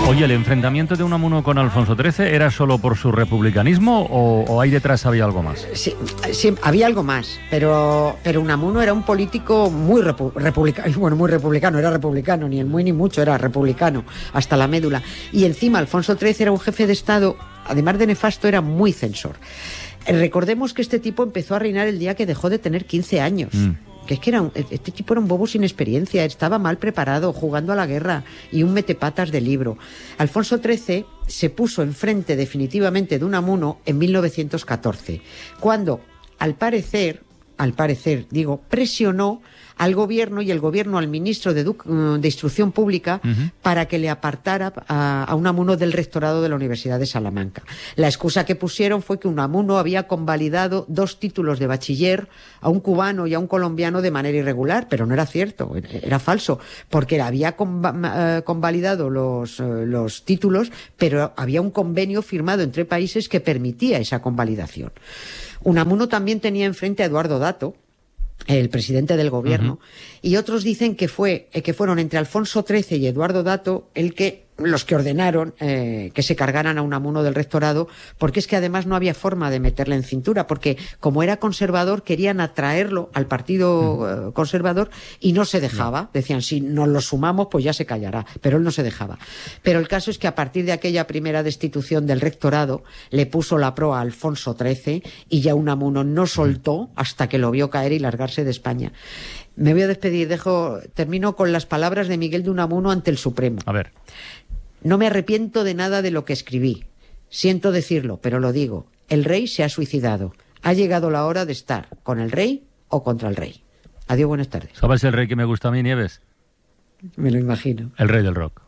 Oye, ¿el enfrentamiento de Unamuno con Alfonso XIII era solo por su republicanismo o ahí detrás había algo más? Sí, había algo más, pero Unamuno era un político muy republicano, bueno, muy republicano, era republicano, ni el muy ni mucho, era republicano, hasta la médula. Y encima Alfonso XIII era un jefe de Estado, además de nefasto, era muy censor. Recordemos que este tipo empezó a reinar el día que dejó de tener 15 años. Que es que este tipo era un bobo sin experiencia, estaba mal preparado, jugando a la guerra y un metepatas de libro. Alfonso XIII se puso enfrente definitivamente de Unamuno en 1914, cuando, al parecer, presionó al gobierno y el gobierno al ministro de Instrucción Pública para que le apartara a Unamuno del rectorado de la Universidad de Salamanca. La excusa que pusieron fue que Unamuno había convalidado 2 títulos de bachiller a un cubano y a un colombiano de manera irregular, pero no era cierto, era falso, porque había convalidado los títulos, pero había un convenio firmado entre países que permitía esa convalidación. Unamuno también tenía enfrente a Eduardo Dato, el presidente del gobierno, y otros dicen que fueron entre Alfonso XIII y Eduardo Dato los que ordenaron que se cargaran a Unamuno del rectorado, porque es que además no había forma de meterle en cintura, porque como era conservador querían atraerlo al partido conservador y no se dejaba. Decían, si nos lo sumamos pues ya se callará, pero él no se dejaba. Pero el caso es que a partir de aquella primera destitución del rectorado le puso la proa a Alfonso XIII y ya Unamuno no soltó hasta que lo vio caer y largarse de España. Me voy a despedir, termino con las palabras de Miguel de Unamuno ante el Supremo. A ver. No me arrepiento de nada de lo que escribí. Siento decirlo, pero lo digo. El rey se ha suicidado. Ha llegado la hora de estar con el rey o contra el rey. Adiós, buenas tardes. ¿Sabes el rey que me gusta a mí, Nieves? Me lo imagino. El rey del rock.